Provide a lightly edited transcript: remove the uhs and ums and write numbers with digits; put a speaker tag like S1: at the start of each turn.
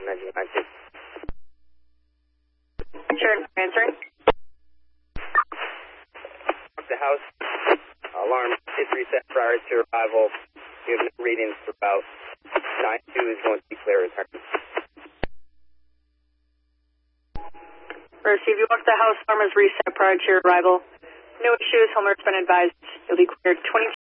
S1: 1996.
S2: Sure, answering.
S1: The house alarm is reset prior to arrival. You have no readings for about 9-2 is going to be clear return.
S2: Receive, you walk the house alarm is reset prior to your arrival. No issues, homeowner's been advised. You'll be cleared 22.